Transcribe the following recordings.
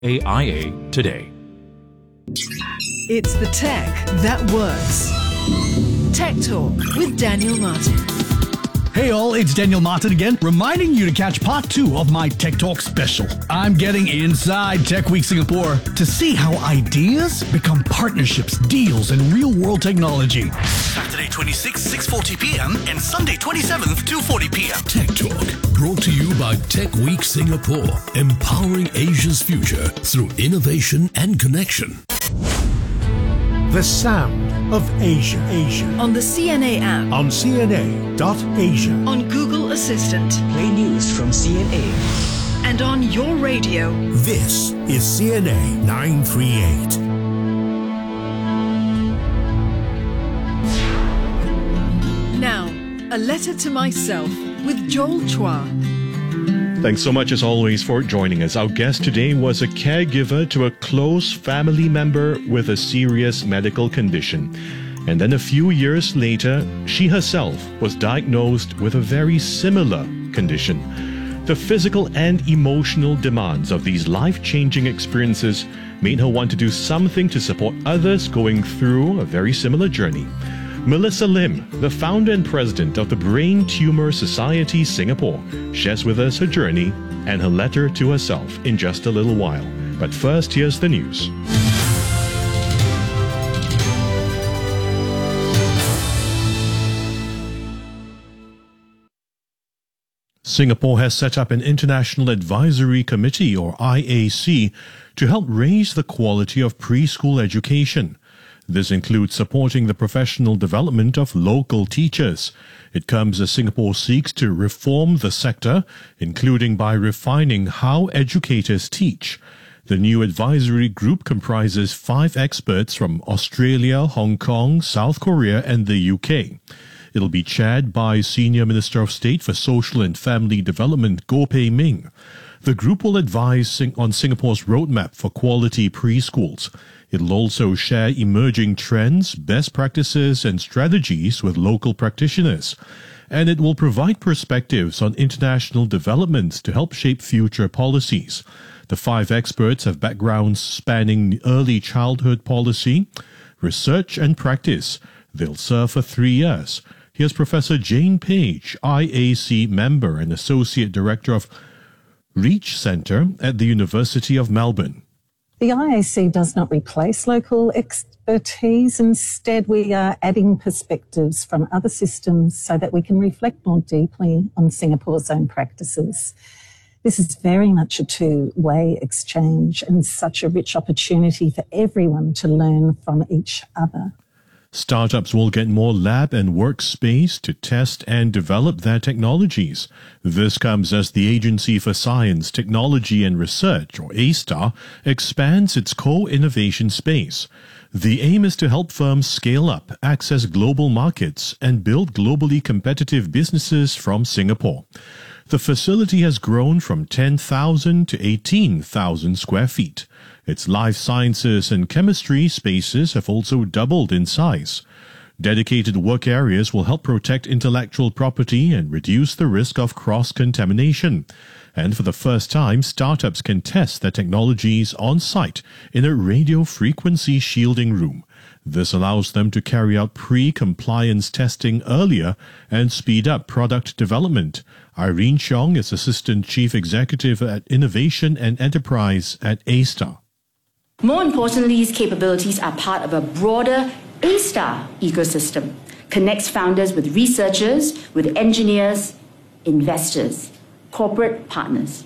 AIA Today. It's the tech that works. Tech Talk with Daniel Martin. Hey all, it's Daniel Martin again, reminding you to catch part 2 of my Tech Talk special. I'm getting inside Tech Week Singapore to see how ideas become partnerships, deals, and real-world technology. Saturday 26th, 6:40 p.m. and Sunday 27th, 2:40 p.m. Tech Talk, brought to you by Tech Week Singapore, empowering Asia's future through innovation and connection. The sound of Asia. On the CNA app. On CNA.Asia. On Google Assistant. Play news from CNA. And on your radio. This is CNA 938. Now, a letter to myself with Joel Chua. Thanks so much as always for joining us. Our guest today was a caregiver to a close family member with a serious medical condition. And then a few years later, she herself was diagnosed with a very similar condition. The physical and emotional demands of these life-changing experiences made her want to do something to support others going through a very similar journey. Melissa Lim, the founder and president of the Brain Tumor Society Singapore, shares with us her journey and her letter to herself in just a little while. But first, here's the news. Singapore has set up an International Advisory Committee, or IAC, to help raise the quality of preschool education. This includes supporting the professional development of local teachers. It comes as Singapore seeks to reform the sector, including by refining how educators teach. The new advisory group comprises 5 experts from Australia, Hong Kong, South Korea, and the UK. It'll be chaired by Senior Minister of State for Social and Family Development, Goh Pei Ming. The group will advise on Singapore's roadmap for quality preschools. It'll also share emerging trends, best practices, and strategies with local practitioners. And it will provide perspectives on international developments to help shape future policies. The 5 experts have backgrounds spanning early childhood policy, research, and practice. They'll serve for 3 years. Here's Professor Jane Page, IAC member and Associate Director of Reach Centre at the University of Melbourne. The IAC does not replace local expertise. Instead, we are adding perspectives from other systems so that we can reflect more deeply on Singapore's own practices. This is very much a two-way exchange and such a rich opportunity for everyone to learn from each other. Startups will get more lab and workspace to test and develop their technologies. This comes as the Agency for Science, Technology and Research, or A*STAR, expands its co-innovation space. The aim is to help firms scale up, access global markets, and build globally competitive businesses from Singapore. The facility has grown from 10,000 to 18,000 square feet. Its life sciences and chemistry spaces have also doubled in size. Dedicated work areas will help protect intellectual property and reduce the risk of cross-contamination. And for the first time, startups can test their technologies on site in a radio frequency shielding room. This allows them to carry out pre-compliance testing earlier and speed up product development. Irene Chong is Assistant Chief Executive at Innovation and Enterprise at A*STAR. More importantly, these capabilities are part of a broader A*STAR ecosystem, connects founders with researchers, with engineers, investors, corporate partners.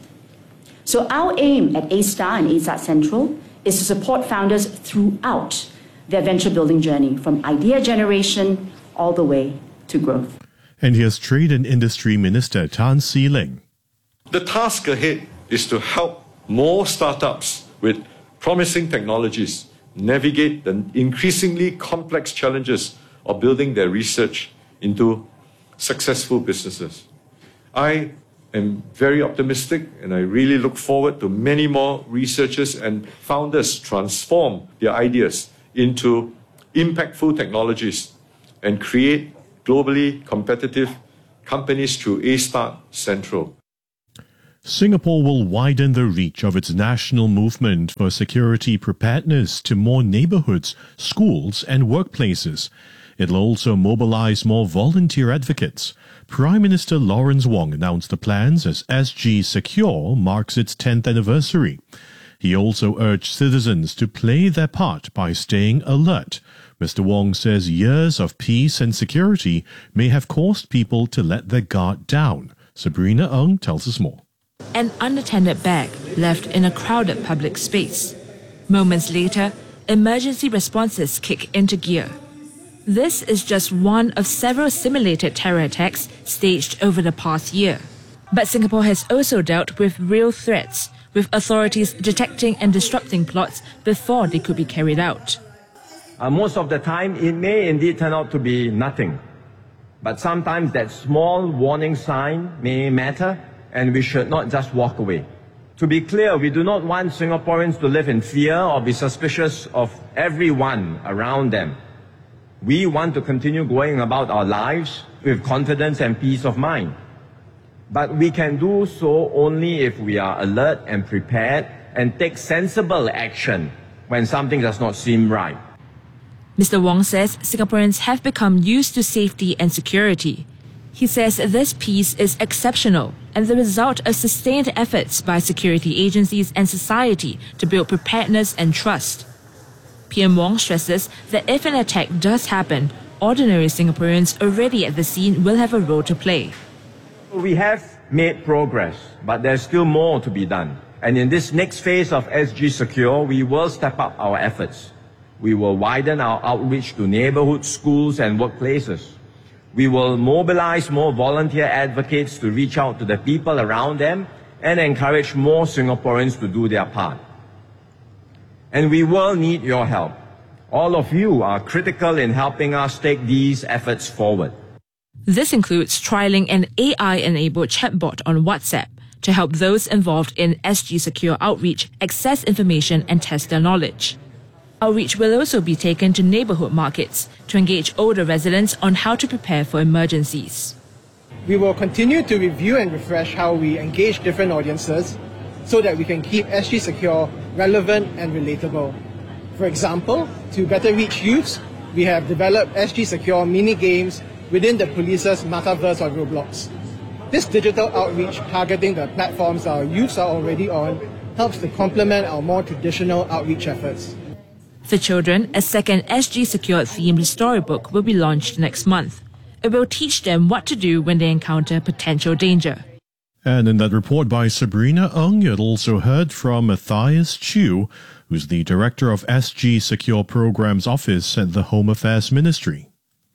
So our aim at A*STAR and A*STAR Central is to support founders throughout their venture building journey, from idea generation all the way to growth. And here's Trade and Industry Minister Tan See Leng. The task ahead is to help more startups with promising technologies navigate the increasingly complex challenges of building their research into successful businesses. I am very optimistic and I really look forward to many more researchers and founders transform their ideas into impactful technologies and create globally competitive companies through A*STAR Central. Singapore will widen the reach of its national movement for security preparedness to more neighborhoods, schools, and workplaces. It'll also mobilize more volunteer advocates. Prime Minister Lawrence Wong announced the plans as SG Secure marks its 10th anniversary. He also urged citizens to play their part by staying alert. Mr. Wong says years of peace and security may have caused people to let their guard down. Sabrina Ng tells us more. An unattended bag left in a crowded public space. Moments later, emergency responses kick into gear. This is just one of several simulated terror attacks staged over the past year. But Singapore has also dealt with real threats, with authorities detecting and disrupting plots before they could be carried out. Most of the time, it may indeed turn out to be nothing. But sometimes that small warning sign may matter, and we should not just walk away. To be clear, we do not want Singaporeans to live in fear or be suspicious of everyone around them. We want to continue going about our lives with confidence and peace of mind. But we can do so only if we are alert and prepared and take sensible action when something does not seem right. Mr. Wong says Singaporeans have become used to safety and security. He says this peace is exceptional and the result of sustained efforts by security agencies and society to build preparedness and trust. PM Wong stresses that if an attack does happen, ordinary Singaporeans already at the scene will have a role to play. We have made progress, but there's still more to be done. And in this next phase of SG Secure, we will step up our efforts. We will widen our outreach to neighborhoods, schools, and workplaces. We will mobilize more volunteer advocates to reach out to the people around them and encourage more Singaporeans to do their part. And we will need your help. All of you are critical in helping us take these efforts forward. This includes trialling an AI-enabled chatbot on WhatsApp to help those involved in SG Secure outreach access information and test their knowledge. Outreach will also be taken to neighborhood markets to engage older residents on how to prepare for emergencies. We will continue to review and refresh how we engage different audiences so that we can keep SG Secure relevant and relatable. For example, to better reach youths, we have developed SG Secure mini-games within the police's metaverse on Roblox. This digital outreach targeting the platforms our youths are already on helps to complement our more traditional outreach efforts. For children, a second SG Secure themed storybook will be launched next month. It will teach them what to do when they encounter potential danger. And in that report by Sabrina Ng, you also heard from Matthias Chew, who's the director of SG Secure Programs Office at the Home Affairs Ministry.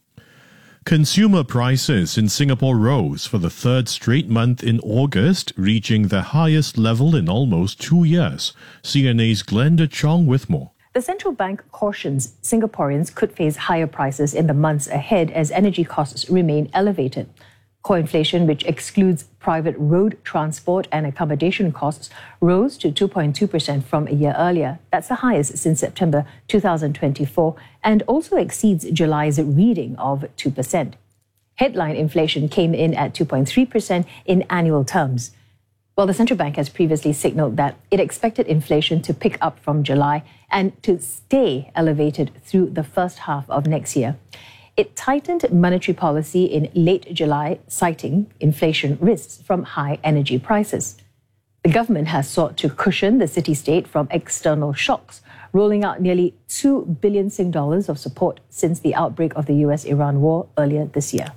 Consumer prices in Singapore rose for the third straight month in August, reaching the highest level in almost 2 years. CNA's Glenda Chong with more. The central bank cautions Singaporeans could face higher prices in the months ahead as energy costs remain elevated. Core inflation, which excludes private road transport and accommodation costs, rose to 2.2% from a year earlier. That's the highest since September 2024 and also exceeds July's reading of 2%. Headline inflation came in at 2.3% in annual terms. Well, the central bank has previously signaled that it expected inflation to pick up from July and to stay elevated through the first half of next year. It tightened monetary policy in late July, citing inflation risks from high energy prices. The government has sought to cushion the city-state from external shocks, rolling out nearly 2 billion Sing dollars of support since the outbreak of the US-Iran war earlier this year.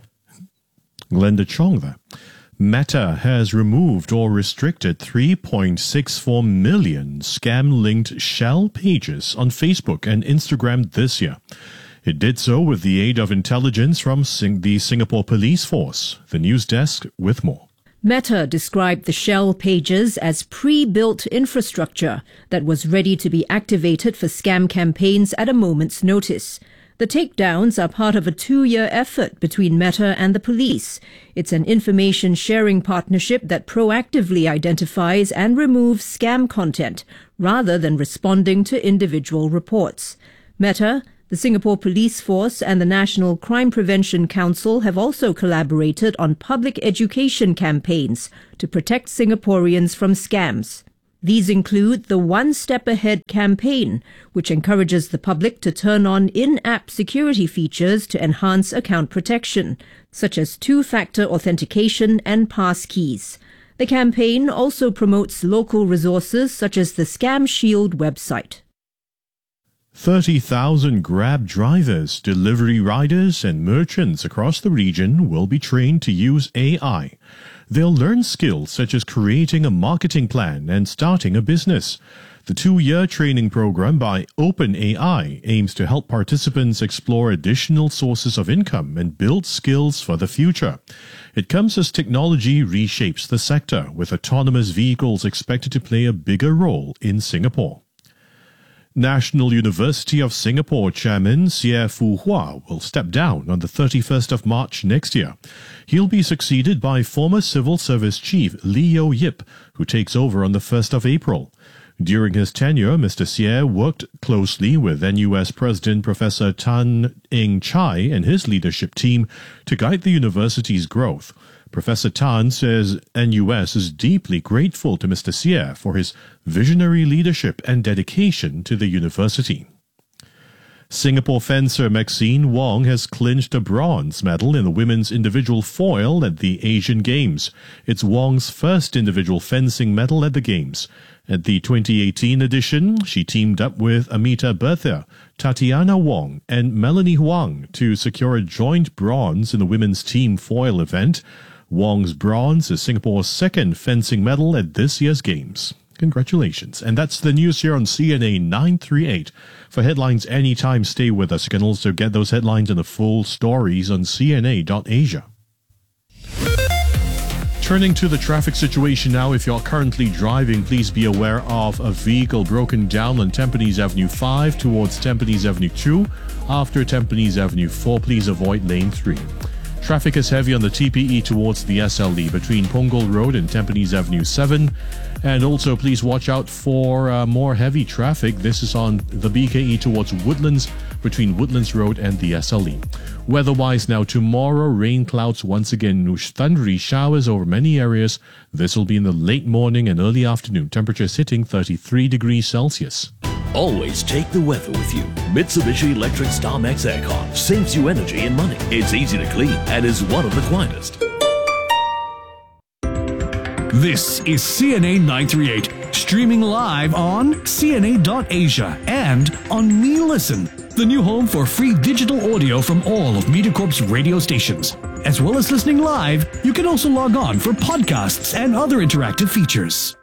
Glenda Chong there. Meta has removed or restricted 3.64 million scam-linked shell pages on Facebook and Instagram this year. It did so with the aid of intelligence from the Singapore Police Force. The news desk with more. Meta described the shell pages as pre-built infrastructure that was ready to be activated for scam campaigns at a moment's notice. The takedowns are part of a 2-year effort between Meta and the police. It's an information sharing partnership that proactively identifies and removes scam content rather than responding to individual reports. Meta, The Singapore Police Force and the National Crime Prevention Council have also collaborated on public education campaigns to protect Singaporeans from scams. These include the One Step Ahead campaign, which encourages the public to turn on in-app security features to enhance account protection, such as two-factor authentication and passkeys. The campaign also promotes local resources such as the Scam Shield website. 30,000 Grab drivers, delivery riders and merchants across the region will be trained to use AI. They'll learn skills such as creating a marketing plan and starting a business. The 2-year training program by OpenAI aims to help participants explore additional sources of income and build skills for the future. It comes as technology reshapes the sector, with autonomous vehicles expected to play a bigger role in Singapore. National University of Singapore Chairman Xie Fuhua will step down on the 31st of March next year. He'll be succeeded by former Civil Service Chief Leo Yip, who takes over on the 1st of April. During his tenure, Mr. Xie worked closely with NUS President Professor Tan Eng Chai and his leadership team to guide the university's growth. Professor Tan says NUS is deeply grateful to Mr. Xie for his visionary leadership and dedication to the university. Singapore fencer Maxine Wong has clinched a bronze medal in the women's individual foil at the Asian Games. It's Wong's first individual fencing medal at the Games. At the 2018 edition, she teamed up with Amita Bertha, Tatiana Wong and Melanie Huang to secure a joint bronze in the women's team foil event. Wong's bronze is Singapore's second fencing medal at this year's Games. Congratulations. And that's the news here on CNA 938. For headlines anytime, stay with us. You can also get those headlines and the full stories on cna.asia. Turning to the traffic situation now, if you're currently driving, please be aware of a vehicle broken down on Tampines Avenue 5 towards Tampines Avenue 2. After Tampines Avenue 4, please avoid lane 3. Traffic is heavy on the TPE towards the SLE between Punggol Road and Tampines Avenue 7. And also please watch out for more heavy traffic. This is on the BKE towards Woodlands between Woodlands Road and the SLE. Weather-wise now, tomorrow, rain clouds once again, thundery showers over many areas. This will be in the late morning and early afternoon. Temperatures hitting 33 degrees Celsius. Always take the weather with you. Mitsubishi Electric Star Max Aircon saves you energy and money. It's easy to clean and is one of the quietest. This is CNA 938, streaming live on cna.asia and on MeListen, the new home for free digital audio from all of MediaCorp's radio stations. As well as listening live, you can also log on for podcasts and other interactive features.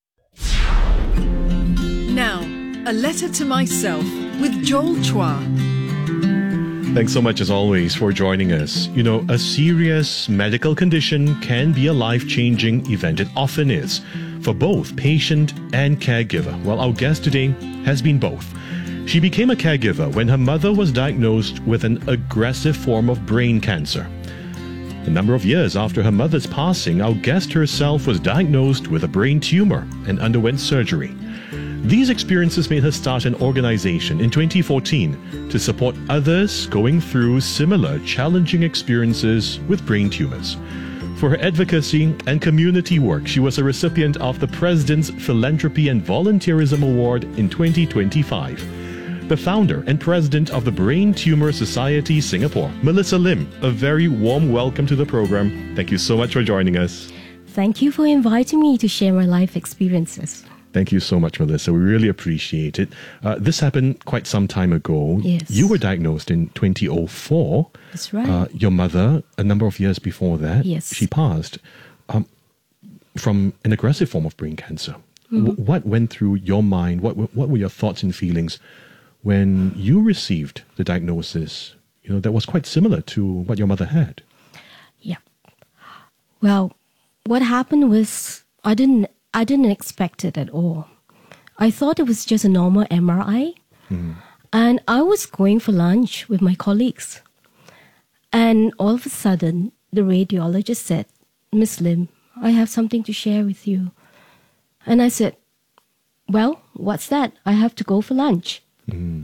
Now, a letter to myself with Joel Chua. Thanks so much, as always, for joining us. You know, a serious medical condition can be a life-changing event. It often is, for both patient and caregiver. Well, our guest today has been both. She became a caregiver when her mother was diagnosed with an aggressive form of brain cancer. A number of years after her mother's passing, our guest herself was diagnosed with a brain tumor and underwent surgery. These experiences made her start an organization in 2014 to support others going through similar challenging experiences with brain tumors. For her advocacy and community work, she was a recipient of the President's Philanthropy and Volunteerism Award in 2025. The founder and president of the Brain Tumor Society Singapore, Melissa Lim, a very warm welcome to the program. Thank you so much for joining us. Thank you for inviting me to share my life experiences. Thank you so much, Melissa. We really appreciate it. This happened quite some time ago. Yes. You were diagnosed in 2004. That's right. Your mother, a number of years before that, yes, she passed from an aggressive form of brain cancer. Mm-hmm. What went through your mind? What were your thoughts and feelings when you received the diagnosis? You know, that was quite similar to what your mother had. Yeah. Well, what happened was I didn't expect it at all. I thought it was just a normal MRI. Mm. And I was going for lunch with my colleagues. And all of a sudden, the radiologist said, "Miss Lim, I have something to share with you." And I said, "Well, what's that? I have to go for lunch." Mm.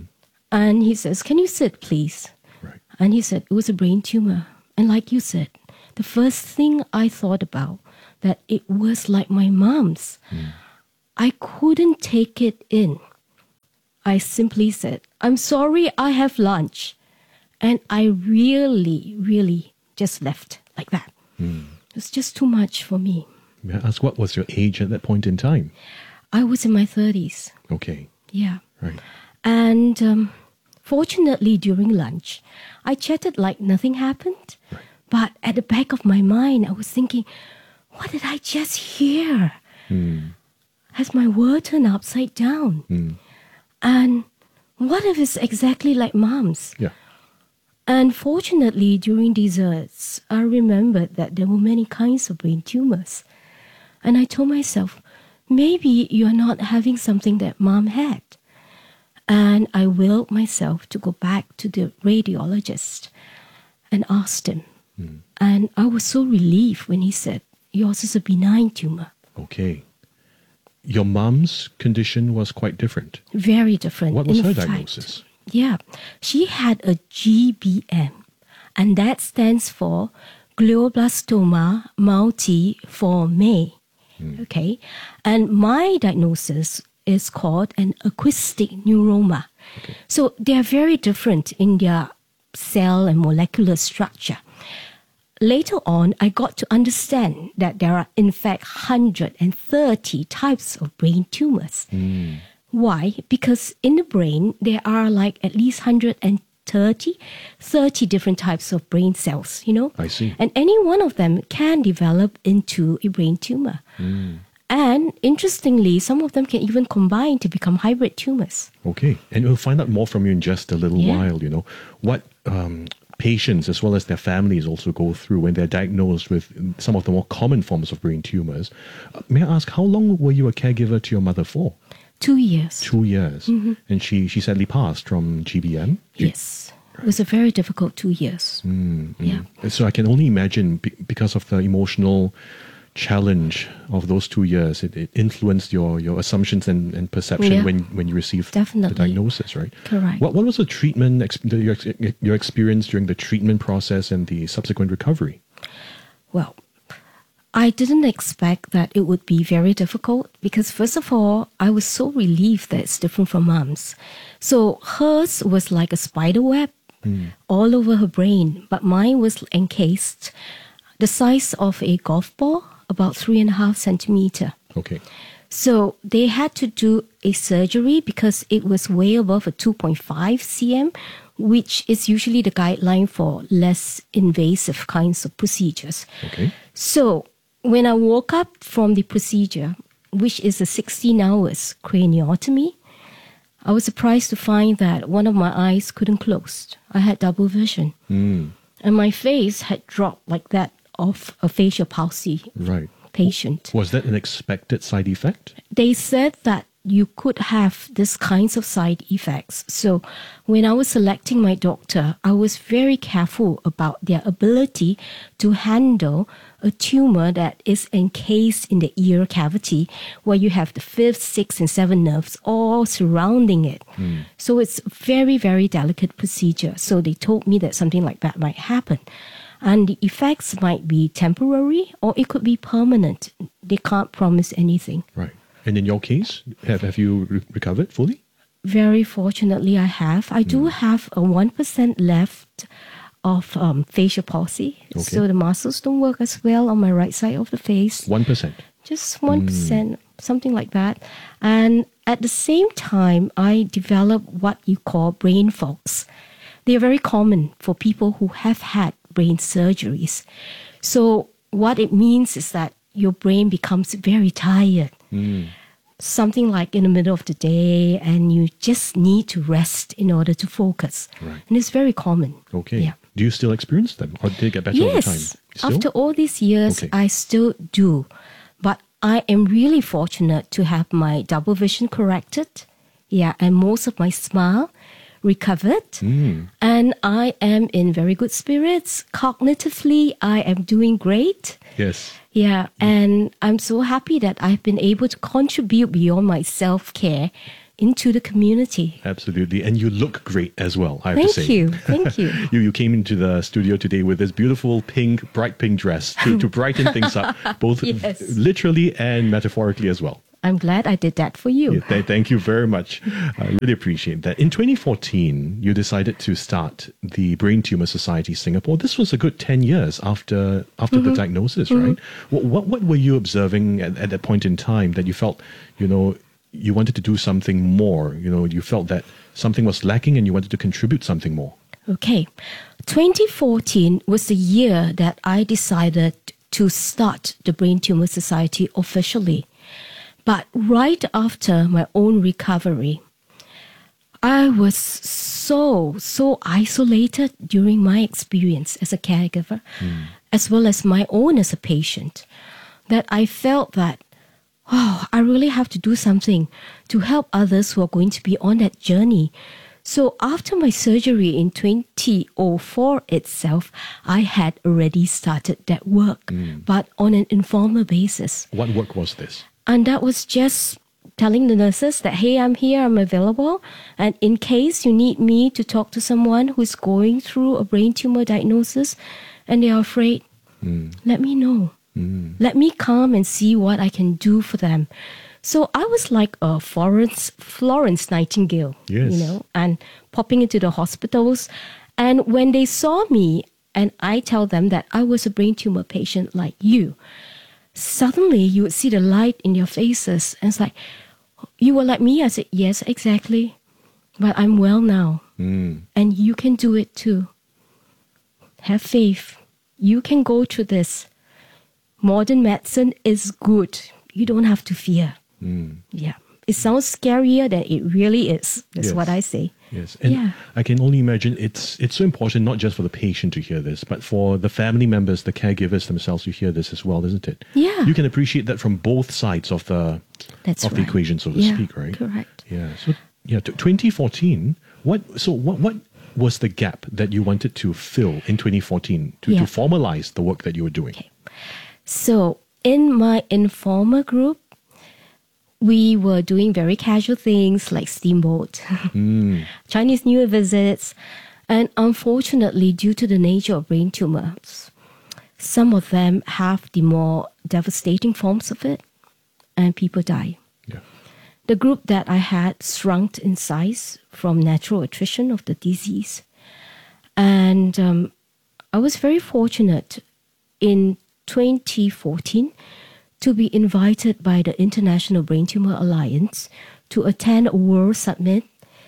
And he says, "Can you sit, please?" Right. And he said, it was a brain tumor. And like you said, the first thing I thought about, that it was like my mom's. I couldn't take it in. I simply said, "I'm sorry, I have lunch." And I really, really just left like that. It was just too much for me. May I ask, what was your age at that point in time? I was in my 30s. Okay. Yeah. Right. And fortunately, during lunch, I chatted like nothing happened. Right. But at the back of my mind, I was thinking, what did I just hear? Has my world turned upside down? And what if it's exactly like Mom's? Yeah. And fortunately, during desserts, I remembered that there were many kinds of brain tumors. And I told myself, maybe you're not having something that Mom had. And I willed myself to go back to the radiologist and asked him. And I was so relieved when he said, yours is a benign tumor. Okay. Your mom's condition was quite different. Very different. What was In her fact, diagnosis? Yeah, she had a GBM, and that stands for glioblastoma multiforme. Okay, and my diagnosis is called an acoustic neuroma. Okay. So they are very different in their cell and molecular structure. Later on, I got to understand that there are in fact 130 types of brain tumors. Why? Because in the brain, there are like at least 30 different types of brain cells, you know? I see. And any one of them can develop into a brain tumor. And interestingly, some of them can even combine to become hybrid tumors. Okay. And we'll find out more from you in just a little Yeah. while, you know. What patients as well as their families also go through when they're diagnosed with some of the more common forms of brain tumors. May I ask, how long were you a caregiver to your mother for? 2 years. 2 years. And she sadly passed from GBM? Yes. It was a very difficult 2 years. Yeah. So I can only imagine because of the emotional challenge of those 2 years, it influenced your assumptions and perception Yeah. when you received Definitely. the diagnosis, right? Correct. What was the treatment, your experience during the treatment process and the subsequent recovery? Well, I didn't expect that it would be very difficult because, first of all, I was so relieved that it's different from Mom's. So hers was like a spider web all over her brain, but mine was encased the size of a golf ball, about 3.5 centimeter. Okay. So they had to do a surgery because it was way above a 2.5 cm, which is usually the guideline for less invasive kinds of procedures. Okay. So when I woke up from the procedure, which is a 16 hours craniotomy, I was surprised to find that one of my eyes couldn't close. I had double vision. And my face had dropped like that of a facial palsy Right. patient. Was that an expected side effect? They said that you could have these kinds of side effects. So when I was selecting my doctor, I was very careful about their ability to handle a tumor that is encased in the ear cavity, where you have the 5th, 6th, and 7th nerves all surrounding it. So it's a very, very delicate procedure. So they told me that something like that might happen. And the effects might be temporary or it could be permanent. They can't promise anything. Right. And in your case, have you recovered fully? Very fortunately, I have. I do have a 1% left of facial palsy. Okay. So the muscles don't work as well on my right side of the face. 1%? Just 1%, something like that. And at the same time, I developed what you call brain fogs. They are very common for people who have had brain surgeries. So what it means is that your brain becomes very tired. Something like in the middle of the day, and you just need to rest in order to focus. Right. And it's very common. Okay. Yeah. Do you still experience them or did they get better over time? Yes. Still? After all these years, Okay. I still do. But I am really fortunate to have my double vision corrected. Yeah, and most of my smile recovered. And I am in very good spirits. Cognitively, I am doing great. Yes. Yeah, and I'm so happy that I've been able to contribute beyond my self-care into the community. Absolutely. And you look great as well, I have to say. Thank you. You came into the studio today with this beautiful bright pink dress to brighten things up, both literally and metaphorically as well. I'm glad I did that for you. Yeah, thank you very much. I really appreciate that. In 2014, you decided to start the Brain Tumor Society Singapore. This was a good 10 years after the diagnosis, right? What were you observing at that point in time that you felt, you wanted to do something more? You felt that something was lacking and you wanted to contribute something more. Okay. 2014 was the year that I decided to start the Brain Tumor Society officially. But right after my own recovery, I was so isolated during my experience as a caregiver, as well as my own as a patient, that I felt that, I really have to do something to help others who are going to be on that journey. So after my surgery in 2004 itself, I had already started that work, but on an informal basis. What work was this? And that was just telling the nurses that, hey, I'm here, I'm available. And in case you need me to talk to someone who's going through a brain tumor diagnosis and they are afraid, let me know. Let me come and see what I can do for them. So I was like a Florence Nightingale, and popping into the hospitals. And when they saw me and I tell them that I was a brain tumor patient like you, suddenly you would see the light in your faces. And it's like, you were like me? I said, yes, exactly. But I'm well now. And you can do it too. Have faith. You can go through this. Modern medicine is good. You don't have to fear. Yeah. It sounds scarier than it really is. That's what I say. Yes. And I can only imagine it's so important, not just for the patient to hear this, but for the family members, the caregivers themselves to hear this as well, isn't it? Yeah. You can appreciate that from both sides of the the equation, so to speak, right? Correct. Yeah. So 2014, what was the gap that you wanted to fill in 2014 to formalize the work that you were doing? Okay. So in my informal group, we were doing very casual things like steamboat, Chinese New Year visits, and unfortunately, due to the nature of brain tumors, some of them have the more devastating forms of it, and people die. Yeah. The group that I had shrunk in size from natural attrition of the disease, and I was very fortunate in 2014 to be invited by the International Brain Tumor Alliance to attend a World Summit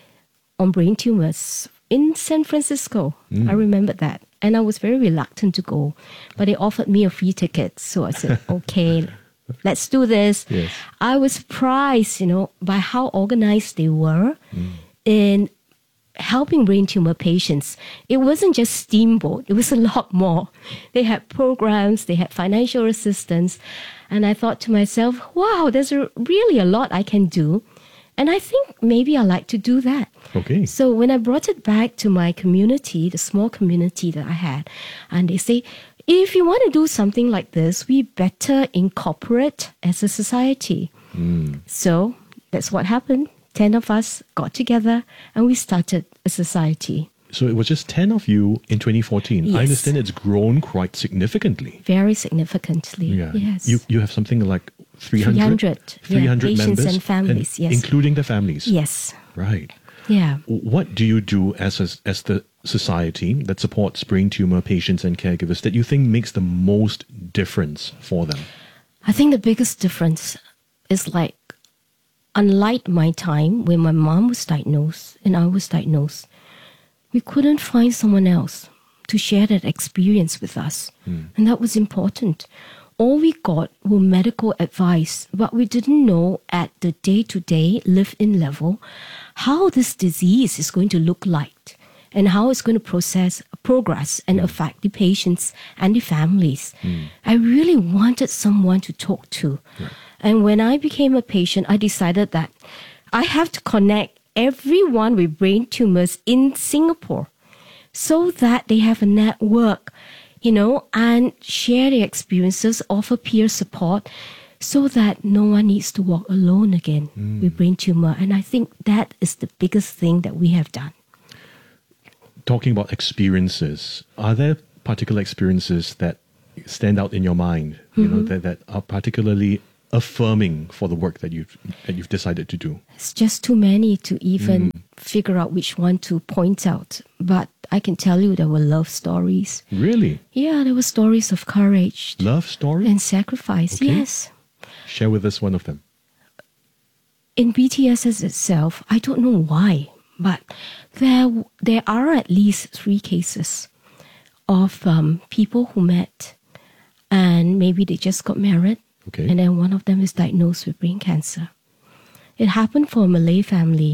on Brain Tumors in San Francisco. I remember that. And I was very reluctant to go, but they offered me a free ticket. So I said, okay, let's do this. Yes. I was surprised, by how organized they were in helping brain tumor patients. It wasn't just steamboat. It was a lot more. They had programs, they had financial assistance. And I thought to myself, wow, there's really a lot I can do. And I think maybe I like to do that. Okay. So when I brought it back to my community, the small community that I had, and they say, if you want to do something like this, we better incorporate as a society. So that's what happened. 10 of us got together and we started a society. So it was just 10 of you in 2014. Yes. I understand it's grown quite significantly. Very significantly, yes. You have something like 300 patients members and families, yes. Including the families. Yes. Right. Yeah. What do you do as the society that supports brain tumor patients and caregivers that you think makes the most difference for them? I think the biggest difference is like, unlike my time when my mom was diagnosed and I was diagnosed, we couldn't find someone else to share that experience with us. And that was important. All we got were medical advice, but we didn't know at the day-to-day, live-in level, how this disease is going to look like and how it's going to progress and affect the patients and the families. I really wanted someone to talk to. Right. And when I became a patient, I decided that I have to connect everyone with brain tumors in Singapore so that they have a network, and share their experiences, offer peer support, so that no one needs to walk alone again with brain tumor. And I think that is the biggest thing that we have done. Talking about experiences, are there particular experiences that stand out in your mind, you know, that are particularly affirming for the work that you've decided to do? It's just too many to even figure out which one to point out. But I can tell you there were love stories. Really? Yeah, there were stories of courage. Love stories? And sacrifice, Okay. yes. Share with us one of them. In BTSS itself, I don't know why, but there are at least 3 cases of people who met and maybe they just got married. Okay. And then one of them is diagnosed with brain cancer. It happened for a Malay family.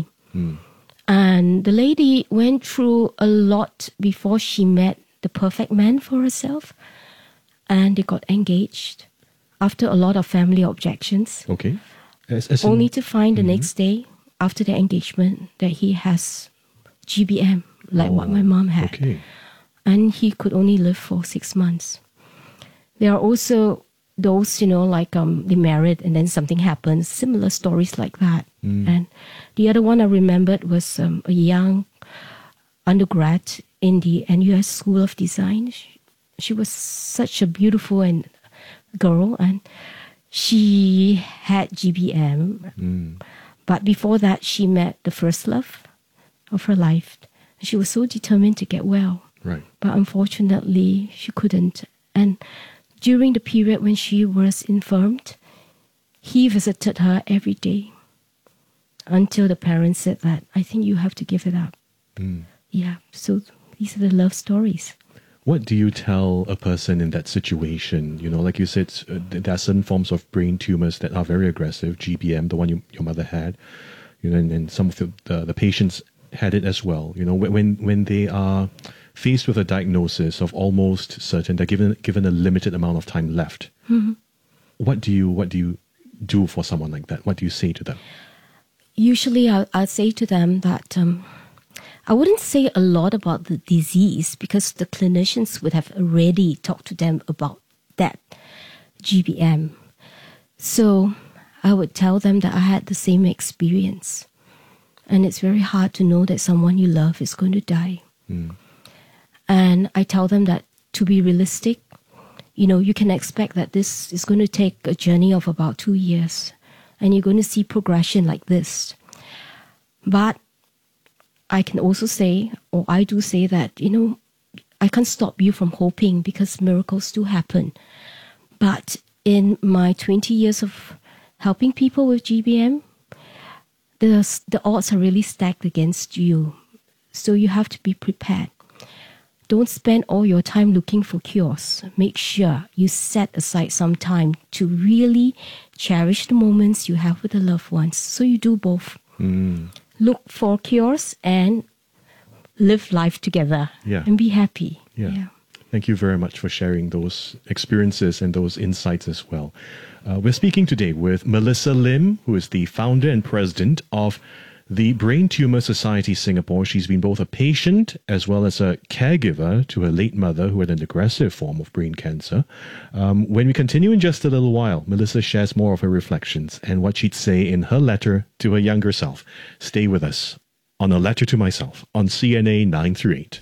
And the lady went through a lot before she met the perfect man for herself. And they got engaged after a lot of family objections. Okay. Only to find the next day after the engagement that he has GBM, like what my mom had. Okay. And he could only live for 6 months. There are also those, like they married and then something happens, similar stories like that. And the other one I remembered was a young undergrad in the NUS School of Design. She was such a beautiful girl, and she had GBM. But before that, she met the first love of her life. She was so determined to get well. Right. But unfortunately, she couldn't. And during the period when she was infirmed, he visited her every day until the parents said that, I think you have to give it up. Yeah, so these are the love stories. What do you tell a person in that situation? You know, like you said, there are certain forms of brain tumors that are very aggressive, GBM, the one your mother had, and some of the patients had it as well. You know, when they are faced with a diagnosis of almost certain, they're given a limited amount of time left. What do you do for someone like that? What do you say to them? Usually I'll say to them that I wouldn't say a lot about the disease because the clinicians would have already talked to them about that GBM. So I would tell them that I had the same experience. And it's very hard to know that someone you love is going to die. And I tell them that to be realistic, you can expect that this is going to take a journey of about 2 years. And you're going to see progression like this. But I can also say, or I do say that, I can't stop you from hoping because miracles do happen. But in my 20 years of helping people with GBM, the odds are really stacked against you. So you have to be prepared. Don't spend all your time looking for cures. Make sure you set aside some time to really cherish the moments you have with the loved ones. So you do both. Look for cures and live life together and be happy. Yeah. Thank you very much for sharing those experiences and those insights as well. We're speaking today with Melissa Lim, who is the founder and president of the Brain Tumor Society Singapore. She's been both a patient as well as a caregiver to her late mother who had an aggressive form of brain cancer. When we continue in just a little while, Melissa shares more of her reflections and what she'd say in her letter to her younger self. Stay with us on A Letter to Myself on CNA 938.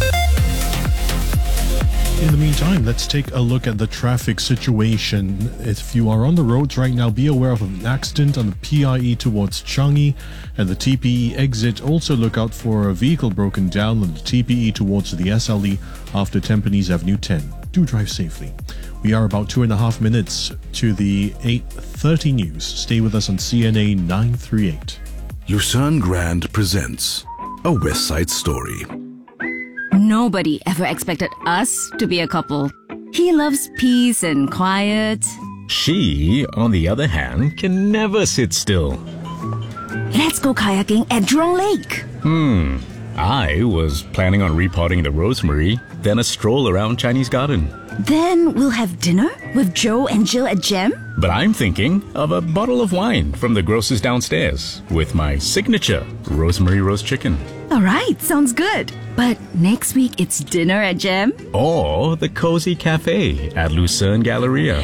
In the meantime, let's take a look at the traffic situation. If you are on the roads right now, be aware of an accident on the PIE towards Changi and the TPE exit. Also look out for a vehicle broken down on the TPE towards the SLE after Tampines Avenue 10. Do drive safely. We are about 2.5 minutes to the 8:30 news. Stay with us on CNA 938. Lucerne Grand presents A West Side Story. Nobody ever expected us to be a couple. He loves peace and quiet. She, on the other hand, can never sit still. Let's go kayaking at Jurong Lake. I was planning on repotting the rosemary, then a stroll around Chinese Garden. Then we'll have dinner with Joe and Jill at GEM? But I'm thinking of a bottle of wine from the grocer's downstairs with my signature rosemary roast chicken. All right, sounds good. But next week it's dinner at GEM? Or the cozy cafe at Lucerne Galleria.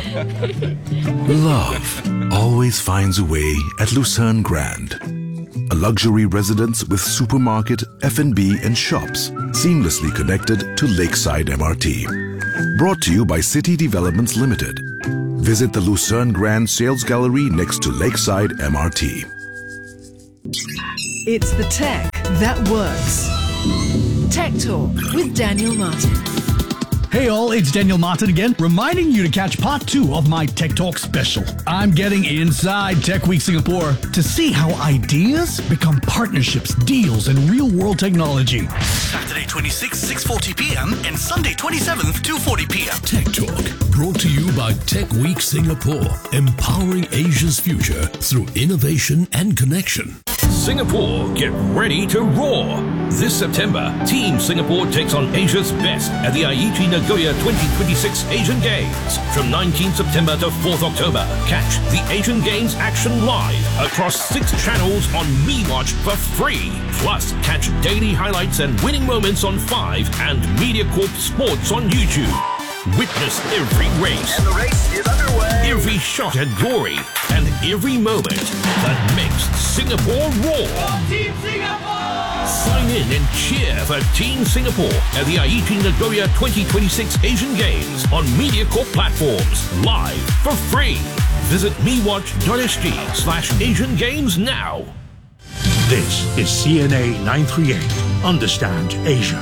Love always finds a way at Lucerne Grand. A luxury residence with supermarket, F&B and shops seamlessly connected to Lakeside MRT. Brought to you by City Developments Limited. Visit the Lucerne Grand Sales Gallery next to Lakeside MRT. It's the tech that works. Tech Talk with Daniel Martin. Hey all, it's Daniel Martin again, reminding you to catch part 2 of my Tech Talk special. I'm getting inside Tech Week Singapore to see how ideas become partnerships, deals, and real-world technology. Saturday 26th, 6:40 p.m. and Sunday 27th, 2:40 p.m. Tech Talk, brought to you by Tech Week Singapore, empowering Asia's future through innovation and connection. Singapore, get ready to roar! This September, Team Singapore takes on Asia's best at the Aichi Nagoya 2026 Asian Games. From 19 September to 4th October, catch the Asian Games action live across 6 channels on MeWatch for free. Plus, catch daily highlights and winning moments on 5 and MediaCorp Sports on YouTube. Witness every race, and the race is underway. Every shot at glory, and every moment that makes Singapore roar. Team Singapore! Sign in and cheer for Team Singapore at the Aichi Nagoya 2026 Asian Games on MediaCorp platforms, live for free. Visit mewatch.sg/Asian Games now. This is CNA 938. Understand Asia.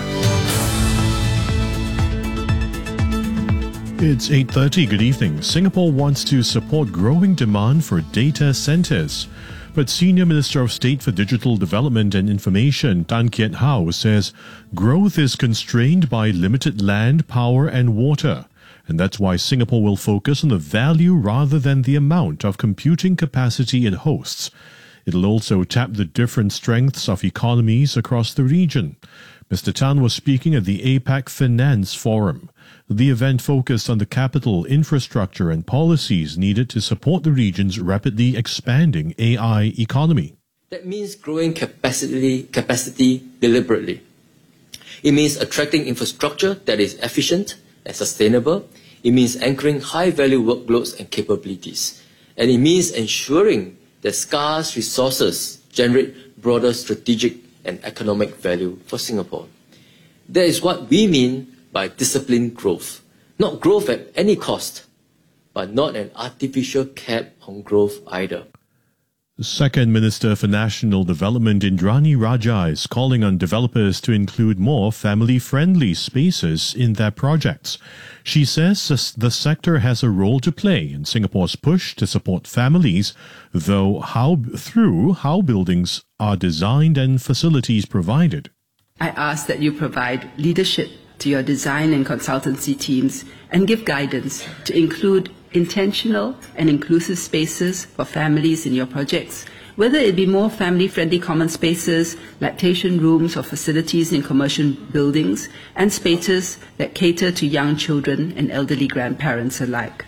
It's 8:30. Good evening. Singapore wants to support growing demand for data centres. But Senior Minister of State for Digital Development and Information, Tan Kiat Hau, says growth is constrained by limited land, power and water. And that's why Singapore will focus on the value rather than the amount of computing capacity it hosts. It'll also tap the different strengths of economies across the region. Mr. Tan was speaking at the APAC Finance Forum. The event focused on the capital, infrastructure and policies needed to support the region's rapidly expanding AI economy. That means growing capacity deliberately. It means attracting infrastructure that is efficient and sustainable. It means anchoring high-value workloads and capabilities. And it means ensuring that scarce resources generate broader strategic and economic value for Singapore. That is what we mean by disciplined growth. Not growth at any cost, but not an artificial cap on growth either. The Second Minister for National Development, Indrani Rajah, is calling on developers to include more family-friendly spaces in their projects. She says the sector has a role to play in Singapore's push to support families, though through how buildings are designed and facilities provided. I ask that you provide leadership to your design and consultancy teams and give guidance to include intentional and inclusive spaces for families in your projects, whether it be more family-friendly common spaces, lactation rooms or facilities in commercial buildings, and spaces that cater to young children and elderly grandparents alike.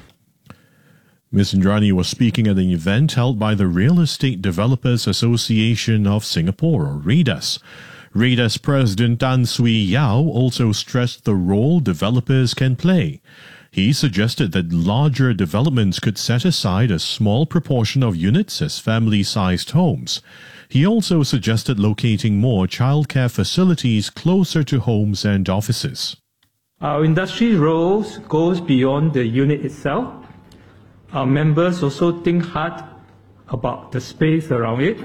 Ms. Indrani was speaking at an event held by the Real Estate Developers Association of Singapore, or REDAS. REDAS President Tan Sui Yao also stressed the role developers can play. He suggested that larger developments could set aside a small proportion of units as family-sized homes. He also suggested locating more childcare facilities closer to homes and offices. Our industry role goes beyond the unit itself. Our members also think hard about the space around it,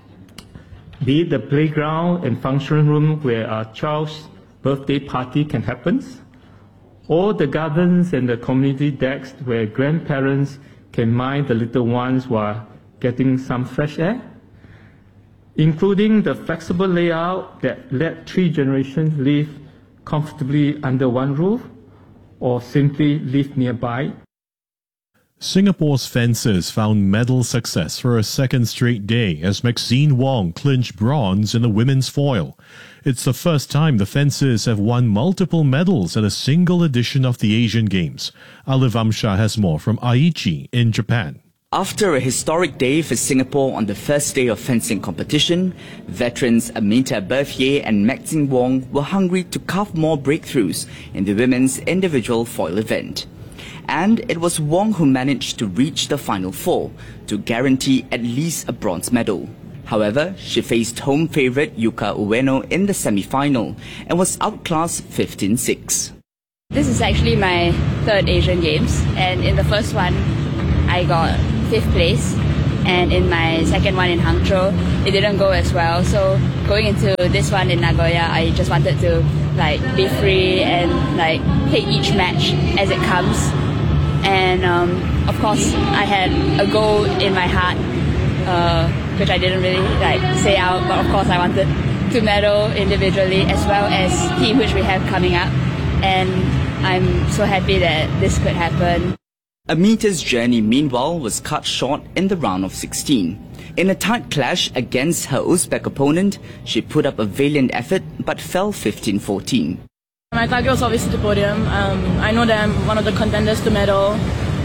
be it the playground and function room where our child's birthday party can happen, or the gardens and the community decks where grandparents can mind the little ones while getting some fresh air, including the flexible layout that let 3 generations live comfortably under one roof or simply live nearby. Singapore's fencers found medal success for a second straight day as Maxine Wong clinched bronze in the women's foil. It's the first time the fencers have won multiple medals at a single edition of the Asian Games. Ali Vamsha has more from Aichi in Japan. After a historic day for Singapore on the first day of fencing competition, veterans Amita Berthier and Maxine Wong were hungry to carve more breakthroughs in the women's individual foil event. And it was Wong who managed to reach the final four to guarantee at least a bronze medal. However, she faced home favourite Yuka Ueno in the semi-final and was outclassed 15-6. This is actually my third Asian Games, and in the first one I got 5th place, and in my second one in Hangzhou it didn't go as well. So going into this one in Nagoya, I just wanted to be free and take each match as it comes. And of course I had a goal in my heart, which I didn't really say out, but of course I wanted to medal individually as well as team, which we have coming up, and I'm so happy that this could happen. Amita's journey, meanwhile, was cut short in the round of 16. In a tight clash against her Uzbek opponent, she put up a valiant effort but fell 15-14. My target was obviously the podium. I know that I'm one of the contenders to medal.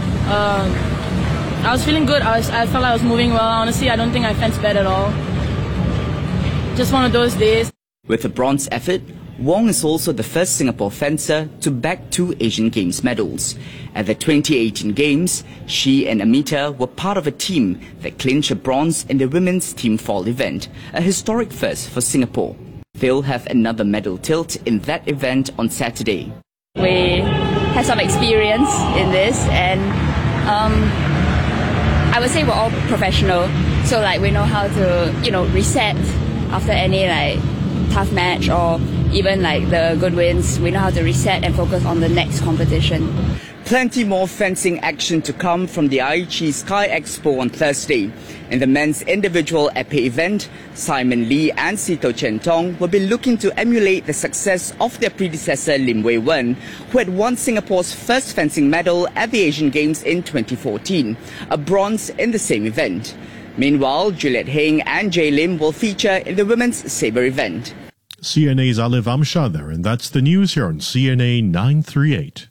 I was feeling good. I felt I was moving well. Honestly, I don't think I fenced bad at all. Just one of those days. With a bronze effort, Wong is also the first Singapore fencer to bag 2 Asian Games medals. At the 2018 Games, she and Amita were part of a team that clinched a bronze in the women's team fall event, a historic first for Singapore. They'll have another medal tilt in that event on Saturday. We have some experience in this, and I would say we're all professional, so we know how to reset after any tough match, or even the good wins. We know how to reset and focus on the next competition. Plenty more fencing action to come from the Aichi Sky Expo on Thursday. In the men's individual épée event, Simon Lee and Sito Chen Tong will be looking to emulate the success of their predecessor Lim Wei Wen, who had won Singapore's first fencing medal at the Asian Games in 2014, a bronze in the same event. Meanwhile, Juliet Heng and Jay Lim will feature in the women's sabre event. CNA's Ali Vamsha there, and that's the news here on CNA 938.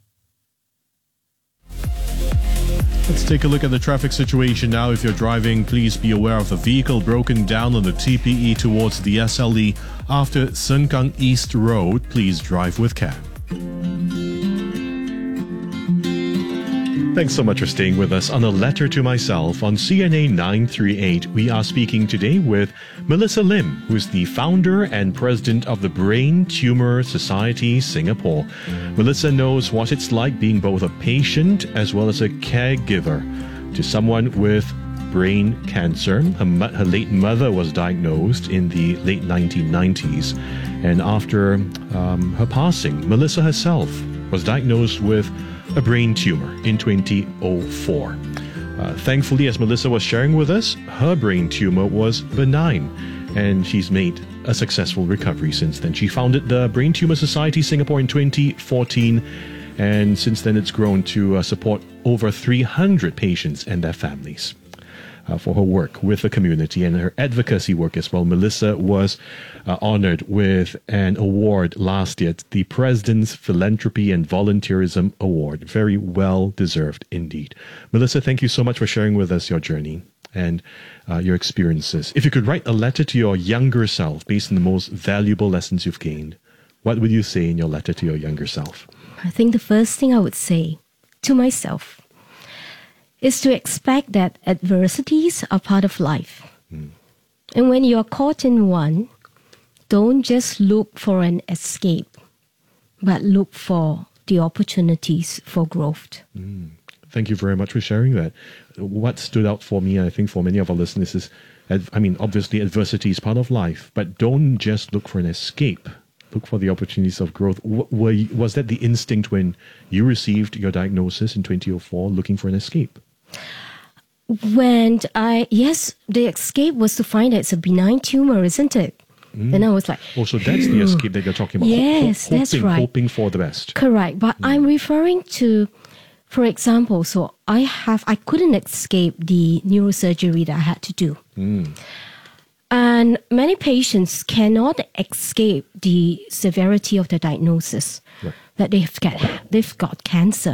Let's take a look at the traffic situation now. If you're driving, please be aware of the vehicle broken down on the TPE towards the SLE after Sengkang East Road. Please drive with care. Thanks so much for staying with us on A Letter to Myself on CNA 938. We are speaking today with Melissa Lim, who is the founder and president of the Brain Tumor Society Singapore. Melissa knows what it's like being both a patient as well as a caregiver to someone with brain cancer. Her late mother was diagnosed in the late 1990s, and after her passing, Melissa herself was diagnosed with a brain tumor in 2004. Thankfully, as Melissa was sharing with us, her brain tumor was benign, and she's made a successful recovery since then. She founded the Brain Tumor Society Singapore in 2014, and since then it's grown to support over 300 patients and their families. For her work with the community and her advocacy work as well, Melissa was honored with an award last year, the President's Philanthropy and Volunteerism Award. Very well deserved indeed. Melissa, thank you so much for sharing with us your journey and your experiences. If you could write a letter to your younger self based on the most valuable lessons you've gained, what would you say in your letter to your younger self? I think the first thing I would say to myself is to expect that adversities are part of life. And when you're caught in one, don't just look for an escape, but look for the opportunities for growth. Thank you very much for sharing that. What stood out for me, and I think for many of our listeners, is, obviously adversity is part of life, but don't just look for an escape. Look for the opportunities of growth. Was that the instinct when you received your diagnosis in 2004, looking for an escape? Yes, the escape was to find that it's a benign tumor, isn't it? And I was like... Oh, so that's the escape that you're talking about. Yes, that's right. Hoping for the best. Correct. But I'm referring to For example, so I couldn't escape the neurosurgery that I had to do. And many patients cannot escape the severity of the diagnosis that they've got cancer.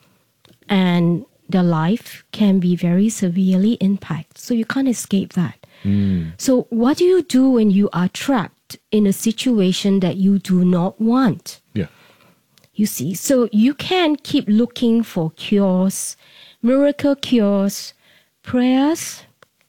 And their life can be very severely impacted. So you can't escape that. So what do you do when you are trapped in a situation that you do not want? You see, so you can keep looking for cures, miracle cures, prayers,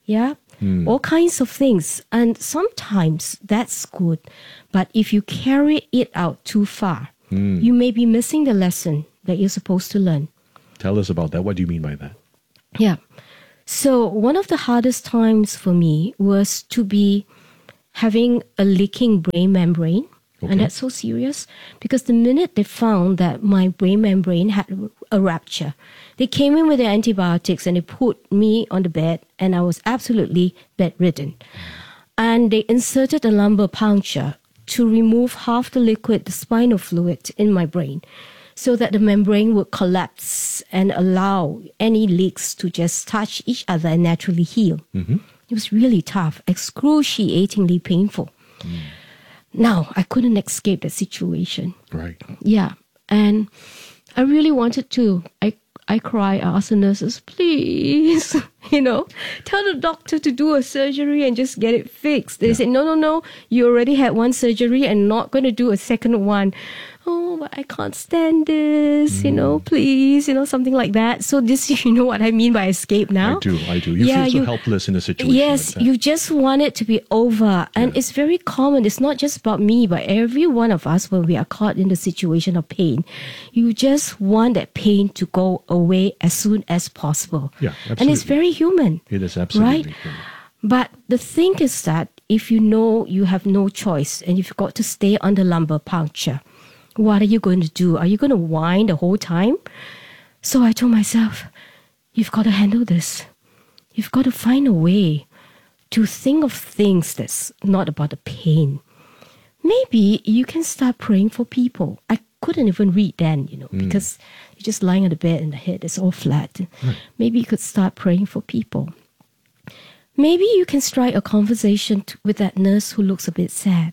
all kinds of things. And sometimes that's good. But if you carry it out too far, you may be missing the lesson that you're supposed to learn. Tell us about that. What do you mean by that? Yeah. So one of the hardest times for me was to be having a leaking brain membrane. And that's so serious because the minute they found that my brain membrane had a rupture, they came in with their antibiotics and they put me on the bed and I was absolutely bedridden. And they inserted a lumbar puncture to remove half the liquid, the spinal fluid in my brain so that the membrane would collapse and allow any leaks to just touch each other and naturally heal. It was really tough, excruciatingly painful. Now, I couldn't escape the situation. Right. Yeah. And I really wanted to. I cried. I asked the nurses, please, tell the doctor to do a surgery and just get it fixed. They said, no, you already had one surgery and not going to do a second one. Oh, but I can't stand this, please, something like that. So this, you know what I mean by escape now? I do. You feel so helpless in a situation Yes, like that. you just want it to be over. And it's very common. It's not just about me, but every one of us when we are caught in the situation of pain. You just want that pain to go away as soon as possible. Yeah, absolutely. And it's very human. It is absolutely right? human. But the thing is that if you know you have no choice and you've got to stay on the lumbar puncture, what are you going to do? Are you going to whine the whole time? So I told myself, you've got to handle this. You've got to find a way to think of things that's not about the pain. Maybe you can start praying for people. I couldn't even read then, because you're just lying on the bed and the head is all flat. Maybe you could start praying for people. Maybe you can strike a conversation with that nurse who looks a bit sad.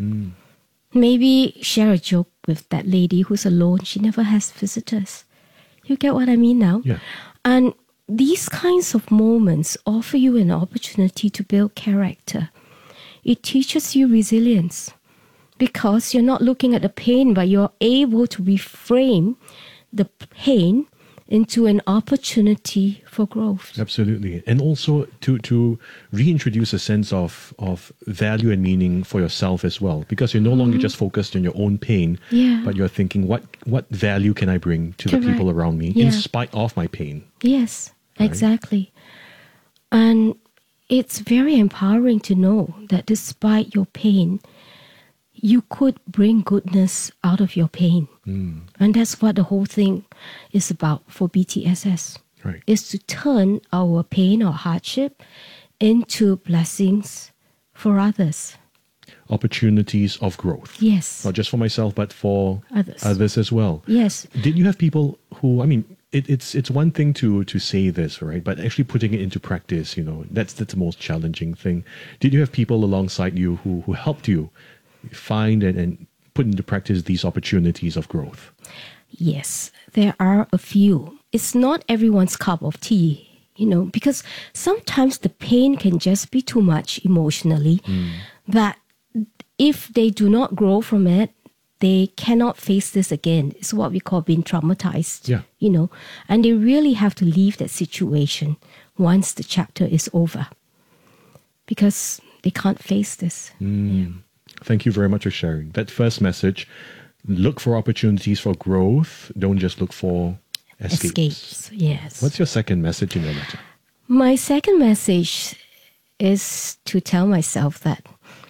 Maybe share a joke with that lady who's alone. She never has visitors. You get what I mean now? Yeah. And these kinds of moments offer you an opportunity to build character. It teaches you resilience because you're not looking at the pain, but you're able to reframe the pain into an opportunity for growth. Absolutely. And also to reintroduce a sense of value and meaning for yourself as well, because you're no longer just focused on your own pain, but you're thinking, what value can I bring to the people around me in spite of my pain? Yes, exactly. And it's very empowering to know that despite your pain, you could bring goodness out of your pain. And that's what the whole thing is about for BTSS. Right. Is to turn our pain or hardship into blessings for others. Opportunities of growth. Yes. Not just for myself, but for others as well. Yes. Did you have people who, it's one thing to say this, right? But actually putting it into practice, that's the most challenging thing. Did you have people alongside you who helped you find and put into practice these opportunities of growth? Yes, there are a few. It's not everyone's cup of tea, because sometimes the pain can just be too much emotionally, that if they do not grow from it, they cannot face this again. It's what we call being traumatized, and they really have to leave that situation once the chapter is over because they can't face this. Thank you very much for sharing. That first message, look for opportunities for growth. Don't just look for escapes. Yes. What's your second message in your letter? My second message is to tell myself that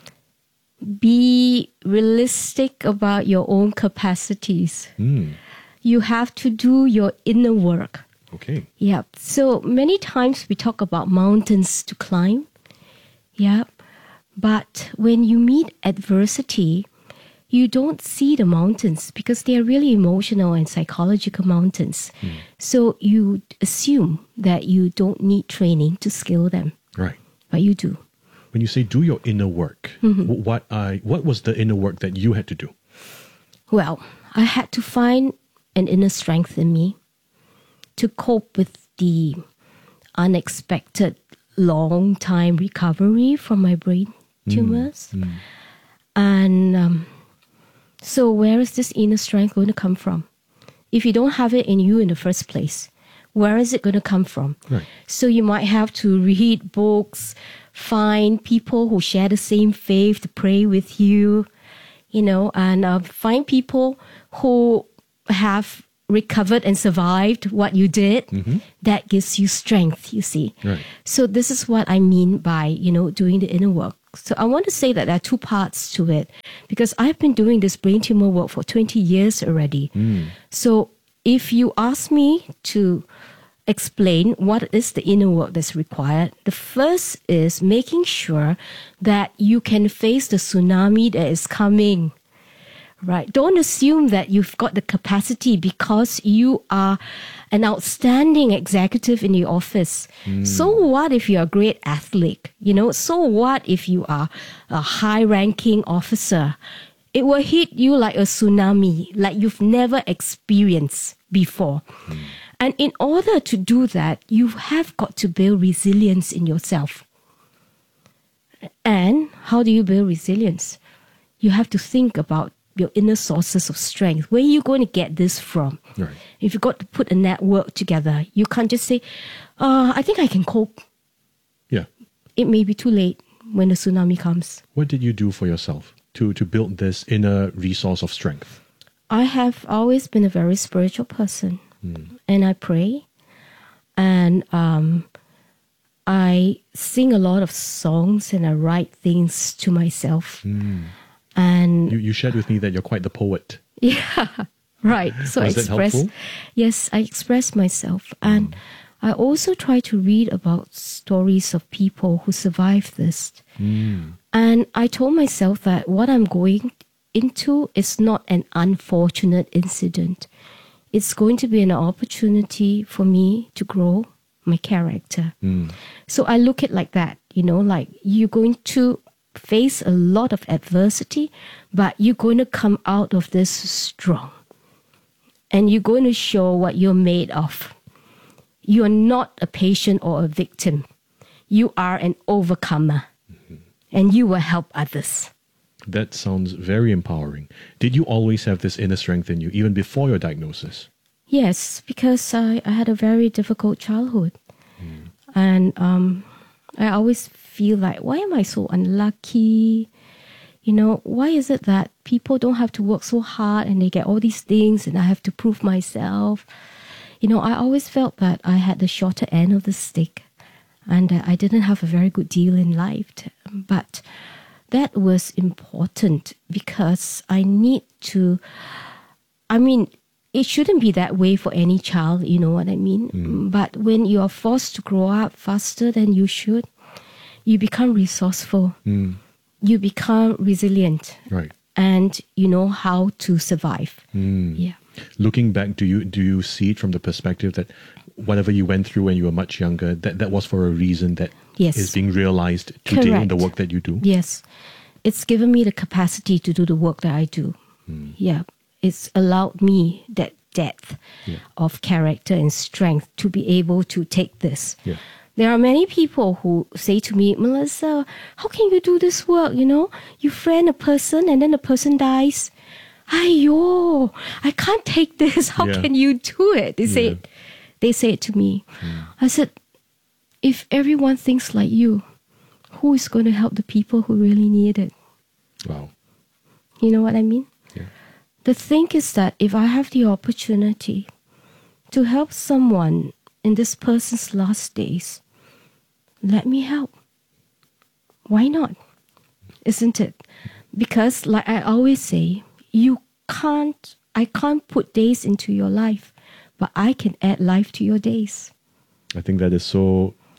be realistic about your own capacities. You have to do your inner work. Okay. Yeah. So many times we talk about mountains to climb. Yeah. But when you meet adversity, you don't see the mountains because they are really emotional and psychological mountains. So you assume that you don't need training to scale them. Right. But you do. When you say do your inner work, what was the inner work that you had to do? Well, I had to find an inner strength in me to cope with the unexpected long time recovery from my brain tumors. And so where is this inner strength going to come from? If you don't have it in you in the first place, where is it going to come from? Right. So you might have to read books, find people who share the same faith to pray with you, and find people who have recovered and survived what you did. That gives you strength, you see. Right. So this is what I mean by, doing the inner work. So I want to say that there are two parts to it because I've been doing this brain tumor work for 20 years already. So if you ask me to explain what is the inner work that's required, the first is making sure that you can face the tsunami that is coming. Right. Don't assume that you've got the capacity because you are an outstanding executive in the office. So what if you're a great athlete? So what if you are a high-ranking officer? It will hit you like a tsunami, like you've never experienced before. And in order to do that, you have got to build resilience in yourself. And how do you build resilience? You have to think about your inner sources of strength. Where are you going to get this from? Right. If you've got to put a network together, you can't just say, I think I can cope. Yeah. It may be too late when the tsunami comes. What did you do for yourself to build this inner resource of strength? I have always been a very spiritual person. And I pray. And I sing a lot of songs and I write things to myself. And you shared with me that you're quite the poet. Yeah, right. So Was that helpful? Yes, I express myself. And I also try to read about stories of people who survived this. And I told myself that what I'm going into is not an unfortunate incident. It's going to be an opportunity for me to grow my character. So I look at it like that, like you're going to face a lot of adversity, but you're going to come out of this strong. And you're going to show what you're made of. You are not a patient or a victim. You are an overcomer. And you will help others. That sounds very empowering. Did you always have this inner strength in you, even before your diagnosis? Yes, because I had a very difficult childhood. And I always feel like, why am I so unlucky? Why is it that people don't have to work so hard and they get all these things and I have to prove myself? I always felt that I had the shorter end of the stick and that I didn't have a very good deal in life. But that was important because I need to, it shouldn't be that way for any child, you know what I mean? But when you are forced to grow up faster than you should, you become resourceful. You become resilient. Right. And you know how to survive. Yeah. Looking back, do you see it from the perspective that whatever you went through when you were much younger, that was for a reason that is being realized today in the work that you do? Yes. It's given me the capacity to do the work that I do. Yeah. It's allowed me that depth of character and strength to be able to take this. Yeah. There are many people who say to me, Melissa, how can you do this work? You friend a person and then the person dies. Aiyo, I can't take this. How can you do it? They say it to me. I said, if everyone thinks like you, who is going to help the people who really need it? Wow. You know what I mean? The thing is that if I have the opportunity to help someone in this person's last days, let me help. Why not? Isn't it? Because like I always say, I can't put days into your life, but I can add life to your days. I think that is so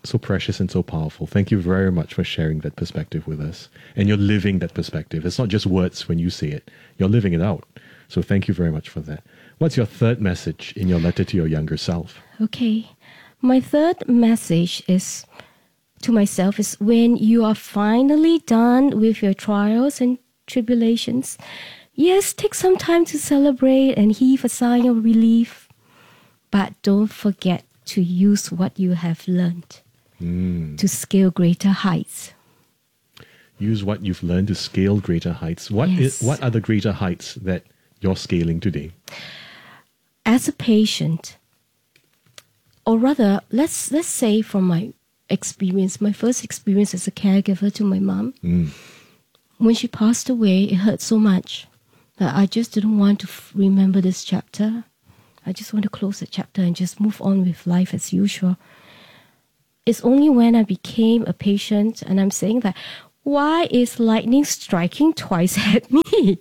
So precious and so powerful. Thank you very much for sharing that perspective with us. And you're living that perspective. It's not just words when you say it. You're living it out. So thank you very much for that. What's your third message in your letter to your younger self? Okay. My third message is to myself is when you are finally done with your trials and tribulations, yes, take some time to celebrate and heave a sigh of relief. But don't forget to use what you have learned to scale greater heights. Use what you've learned to scale greater heights. What are the greater heights that you're scaling today? As a patient, or rather, let's say from my experience, my first experience as a caregiver to my mom, when she passed away, it hurt so much that I just didn't want to remember this chapter. I just want to close the chapter and just move on with life as usual. It's only when I became a patient and I'm saying that, why is lightning striking twice at me?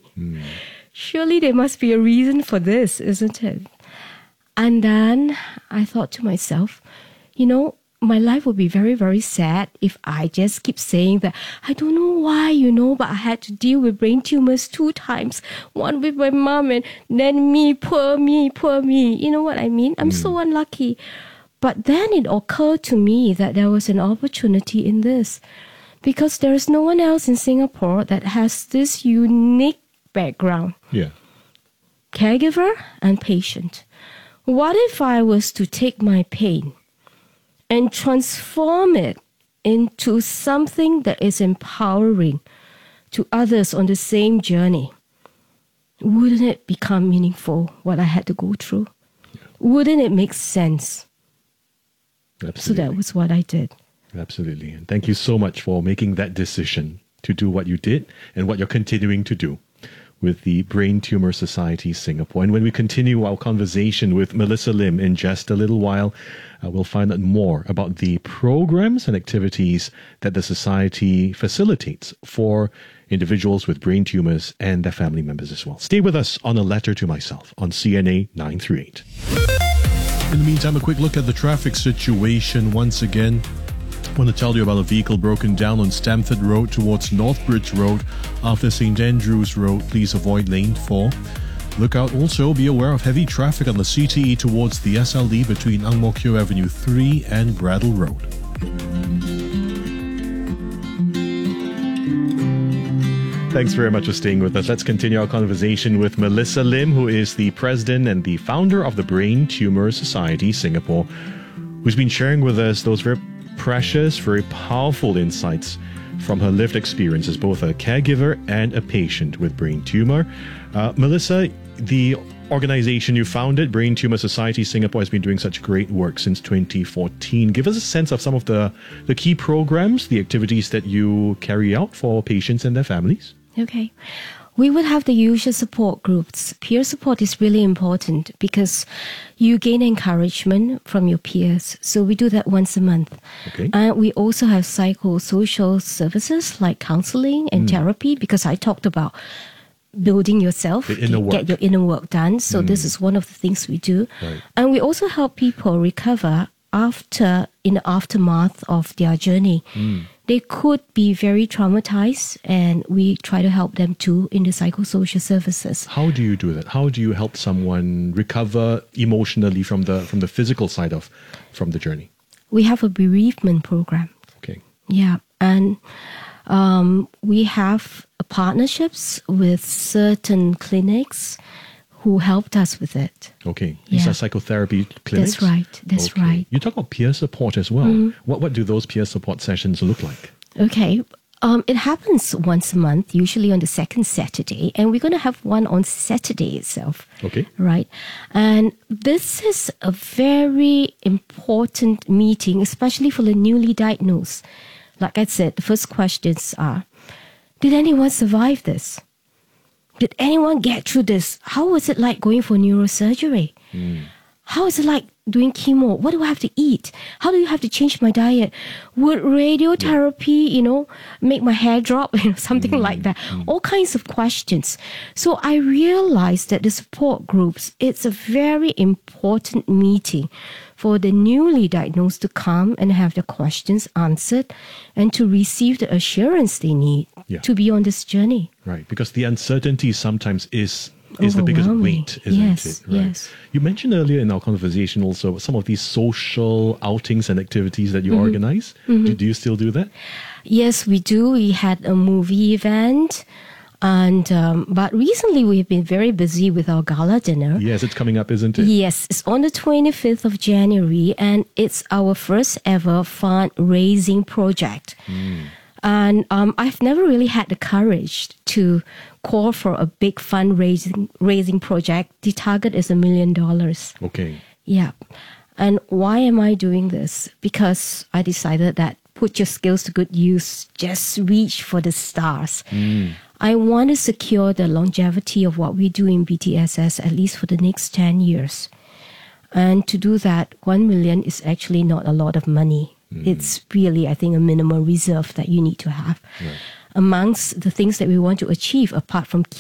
Surely there must be a reason for this, isn't it? And then I thought to myself, you know, my life would be very, very sad if I just keep saying that, I don't know why, but I had to deal with brain tumors 2 times. One with my mom and then me, poor me, poor me. You know what I mean? I'm so unlucky. But then it occurred to me that there was an opportunity in this, because there is no one else in Singapore that has this unique background. Yeah. Caregiver and patient. What if I was to take my pain and transform it into something that is empowering to others on the same journey? Wouldn't it become meaningful, what I had to go through? Yeah. Wouldn't it make sense? Absolutely. So that was what I did. Absolutely. And thank you so much for making that decision to do what you did and what you're continuing to do with the Brain Tumor Society Singapore. And when we continue our conversation with Melissa Lim in just a little while, we'll find out more about the programs and activities that the Society facilitates for individuals with brain tumors and their family members as well. Stay with us on A Letter to Myself on CNA 938. In the meantime, a quick look at the traffic situation once again. I want to tell you about a vehicle broken down on Stamford Road towards Northbridge Road after St. Andrews Road. Please avoid lane 4. Look out also, be aware of heavy traffic on the CTE towards the SLD between Ang Mo Kio Avenue 3 and Bradle Road. Thanks very much for staying with us. Let's continue our conversation with Melissa Lim, who is the president and the founder of the Brain Tumor Society Singapore, who's been sharing with us those very precious, very powerful insights from her lived experience as both a caregiver and a patient with brain tumor. Melissa, the organization you founded, Brain Tumor Society Singapore, has been doing such great work since 2014. Give us a sense of some of the key programs, the activities that you carry out for patients and their families. Okay. We would have the usual support groups. Peer support is really important because you gain encouragement from your peers. So we do that once a month. Okay. And we also have psychosocial services like counseling and therapy, because I talked about building yourself, get your inner work done. So this is one of the things we do. Right. And we also help people recover in the aftermath of their journey. They could be very traumatized, and we try to help them too in the psychosocial services. How do you do that? How do you help someone recover emotionally from the physical side from the journey? We have a bereavement program. Okay. Yeah, and we have partnerships with certain clinics who helped us with it. Okay. These are psychotherapy clinics? That's right. That's right. You talk about peer support as well. What do those peer support sessions look like? Okay. It happens once a month, usually on the second Saturday, and we're going to have one on Saturday itself. Okay. Right. And this is a very important meeting, especially for the newly diagnosed. Like I said, the first questions are, did anyone survive this? Did anyone get through this? How was it like going for neurosurgery? How is it like doing chemo? What do I have to eat? How do you have to change my diet? Would radiotherapy, make my hair drop? Something like that. All kinds of questions. So I realized that the support groups, it's a very important meeting for the newly diagnosed to come and have their questions answered and to receive the assurance they need to be on this journey. Right, because the uncertainty sometimes is the biggest weight, isn't it? Right. Yes. You mentioned earlier in our conversation also some of these social outings and activities that you organize. Do you still do that? Yes, we do. We had a movie event. And but recently we've been very busy with our gala dinner. Yes, it's coming up, isn't it? Yes, it's on the 25th of January, and it's our first ever fundraising project. And I've never really had the courage to call for a big fundraising project. The target is $1 million. Okay. Yeah. And why am I doing this? Because I decided that put your skills to good use, just reach for the stars. I want to secure the longevity of what we do in BTSS, at least for the next 10 years. And to do that, 1 million is actually not a lot of money. It's really, I think, a minimum reserve that you need to have. Amongst the things that we want to achieve, apart from